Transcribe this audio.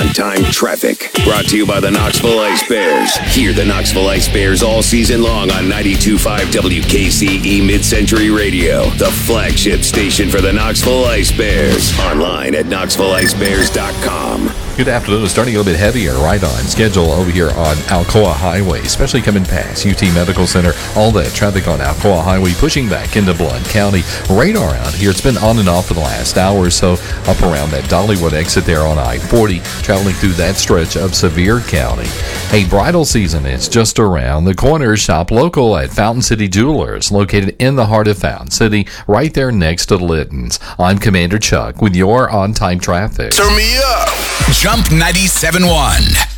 On-Time Traffic. Brought to you by the Knoxville Ice Bears. Hear the Knoxville Ice Bears all season long on 92.5 WKCE Mid-Century Radio, the flagship station for the Knoxville Ice Bears. Online at KnoxvilleIceBears.com. Good afternoon. Starting a little bit heavier right on schedule over here on Alcoa Highway, especially coming past UT Medical Center. All that traffic on Alcoa Highway pushing back into Blount County. Radar out here. It's been on and off for the last hour or so up around that Dollywood exit there on I-40, traveling through that stretch of Sevier County. Hey, bridal season is just around the corner. Shop local at Fountain City Jewelers, located in the heart of Fountain City, right there next to Litton's. I'm Commander Chuck with your on-time traffic. Turn me up. Jump 97.1.